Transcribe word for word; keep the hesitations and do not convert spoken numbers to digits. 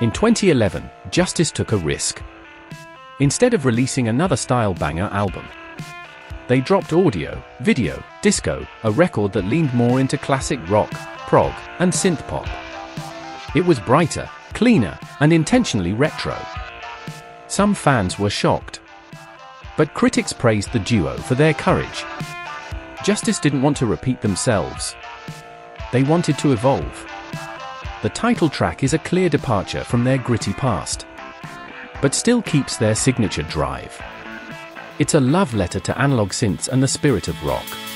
In twenty eleven, Justice took a risk. Instead of releasing another style banger album, they dropped Audio, Video, Disco, a record that leaned more into classic rock, prog, and synth-pop. It was brighter, cleaner, and intentionally retro. Some fans were shocked, but critics praised the duo for their courage. Justice didn't want to repeat themselves. They wanted to evolve. The title track is a clear departure from their gritty past, but still keeps their signature drive. It's a love letter to analog synths and the spirit of rock.